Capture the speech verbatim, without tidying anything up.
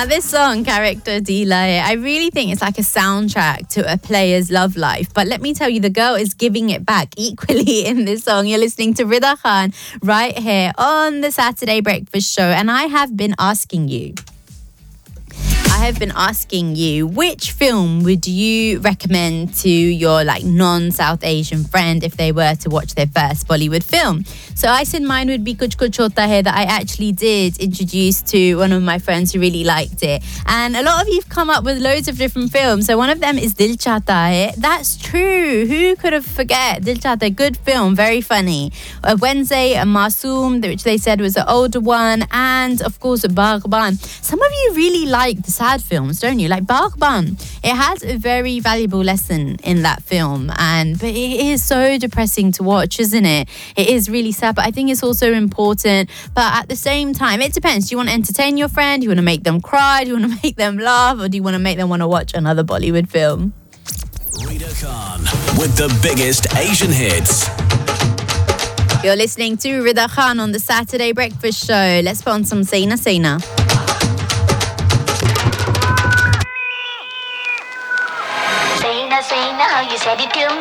Now, this song, Character Delay, I really think it's like a soundtrack to a player's love life. But let me tell you, the girl is giving it back equally in this song. You're listening to Rida Khan right here on the Saturday Breakfast Show. And I have been asking you, I have been asking you, which film would you recommend to your like non-South Asian friend if they were to watch their first Bollywood film? So I said mine would be Kuch Kuch Hota Hai, that I actually did introduce to one of my friends who really liked it. And a lot of you've come up with loads of different films. So one of them is Dil Chahta Hai. That's true. Who could have forget Dil Chahta Hai? Good film, very funny. Uh, Wednesday, uh, Masoom, which they said was the older one. And of course, Baghban. Some of you really like the sad films, don't you? Like Baghban. It has a very valuable lesson in that film, and but it is so depressing to watch, isn't it? It is really sad, but I think it's also important. But at the same time, it depends. Do you want to entertain your friend? Do you want to make them cry? Do you want to make them laugh? Or do you want to make them want to watch another Bollywood film? Rida Khan with the biggest Asian hits. You're listening to Rida Khan on the Saturday Breakfast Show. Let's put on some Saina Saina. Saina, Saina, how you said it to me.